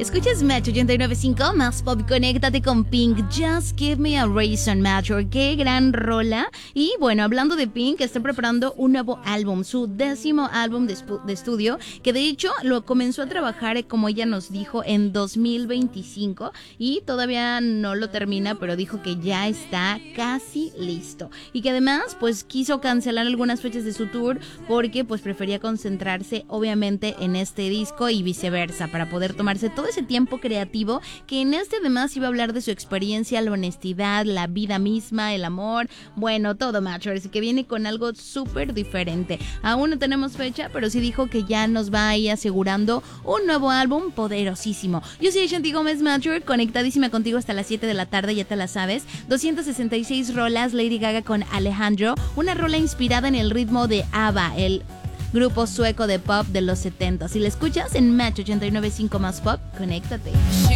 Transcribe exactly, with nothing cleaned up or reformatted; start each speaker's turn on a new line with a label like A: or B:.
A: Escuchas Match ochenta y nueve punto cinco, más pop, conéctate con Pink. Just give me a reason, Match. Qué gran rola. Y bueno, hablando de Pink, está preparando un nuevo álbum, su décimo álbum de, de estudio, que de hecho lo comenzó a trabajar, como ella nos dijo, en dos mil veinticinco y todavía no lo termina, pero dijo que ya está casi listo. Y que además, pues quiso cancelar algunas fechas de su tour porque pues prefería concentrarse obviamente en este disco y viceversa, para poder tomarse todo ese tiempo creativo, que en este además iba a hablar de su experiencia, la honestidad, la vida misma, el amor, bueno, todo, Matchers, que viene con algo súper diferente. Aún no tenemos fecha, pero sí dijo que ya nos va a ir asegurando un nuevo álbum poderosísimo. Yo soy Shanti Gómez, Matcher, conectadísima contigo hasta las siete de la tarde, ya te la sabes. doscientas sesenta y seis rolas, Lady Gaga con Alejandro, una rola inspirada en el ritmo de ABBA, el grupo sueco de pop de los setenta. Si la escuchas en Match ochenta y nueve punto cinco más pop, conéctate.